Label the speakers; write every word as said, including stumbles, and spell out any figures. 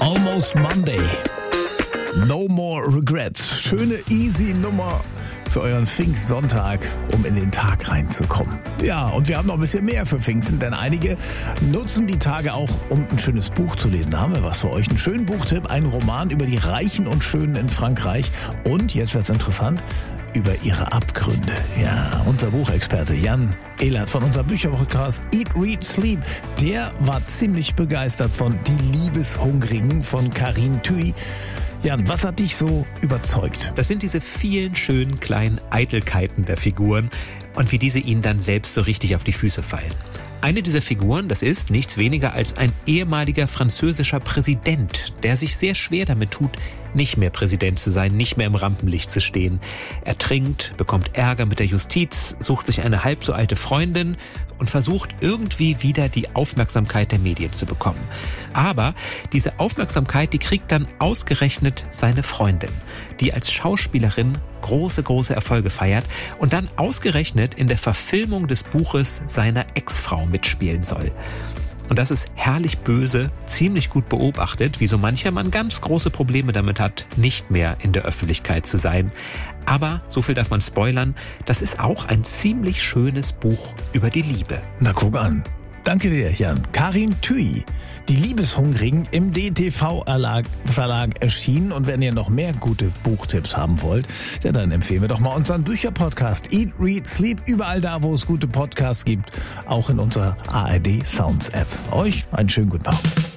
Speaker 1: Almost Monday. No more regrets. Schöne, easy Nummer für euren Pfingstsonntag, um in den Tag reinzukommen. Ja, und wir haben noch ein bisschen mehr für Pfingsten, denn einige nutzen die Tage auch, um ein schönes Buch zu lesen. Da haben wir was für euch. Einen schönen Buchtipp, einen Roman über die Reichen und Schönen in Frankreich. Und, jetzt wird's interessant, über ihre Abgründe. Ja, unser Buchexperte Jan Ehlert von unserem Bücherpodcast Eat, Read, Sleep, der war ziemlich begeistert von Die Liebeshungrigen von Karin Thuy. Jan, was hat dich so überzeugt?
Speaker 2: Das sind diese vielen schönen kleinen Eitelkeiten der Figuren und wie diese ihnen dann selbst so richtig auf die Füße fallen. Eine dieser Figuren, das ist nichts weniger als ein ehemaliger französischer Präsident, der sich sehr schwer damit tut, nicht mehr Präsident zu sein, nicht mehr im Rampenlicht zu stehen. Er trinkt, bekommt Ärger mit der Justiz, sucht sich eine halb so alte Freundin und versucht irgendwie wieder die Aufmerksamkeit der Medien zu bekommen. Aber diese Aufmerksamkeit, die kriegt dann ausgerechnet seine Freundin, die als Schauspielerin große, große Erfolge feiert und dann ausgerechnet in der Verfilmung des Buches seiner Ex-Frau mitspielen soll. Und das ist herrlich böse, ziemlich gut beobachtet, wie so mancher Mann ganz große Probleme damit hat, nicht mehr in der Öffentlichkeit zu sein. Aber, so viel darf man spoilern, das ist auch ein ziemlich schönes Buch über die Liebe.
Speaker 1: Na, guck an. Danke dir, Jan. Karin Thuy, Die Liebeshungrigen, im D T V-Verlag erschienen. Und wenn ihr noch mehr gute Buchtipps haben wollt, ja, dann empfehlen wir doch mal unseren Bücherpodcast Eat, Read, Sleep. Überall da, wo es gute Podcasts gibt. Auch in unserer A R D Sounds App. Euch einen schönen guten Abend.